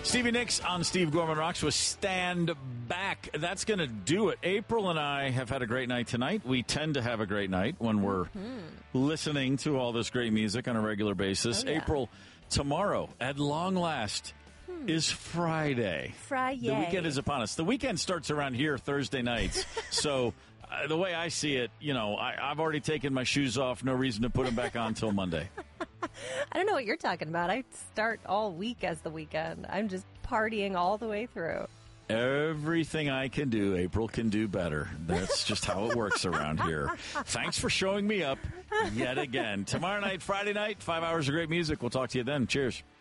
Stevie Nicks on Steve Gorman Rocks with Stand Back. That's going to do it. April and I have had a great night tonight. We tend to have a great night when we're listening to all this great music on a regular basis. Oh, yeah. April, tomorrow, at long last, is Friday. Friday. The weekend is upon us. The weekend starts around here Thursday nights. So the way I see it, I've already taken my shoes off. No reason to put them back on until Monday. I don't know what you're talking about. I start all week as the weekend. I'm just partying all the way through. Everything I can do, April can do better. That's just how it works around here. Thanks for showing me up yet again. Tomorrow night, Friday night, 5 hours of great music. We'll talk to you then. Cheers.